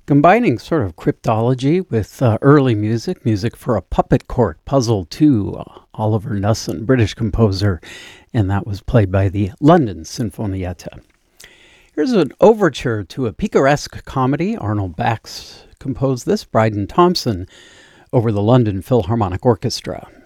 Combining sort of cryptology with early music for a puppet court, Puzzle 2, Oliver Nussin, British composer, and that was played by the London Sinfonietta. Here's an overture to a picaresque comedy. Arnold Bax composed this, Bryden Thompson over the London Philharmonic Orchestra.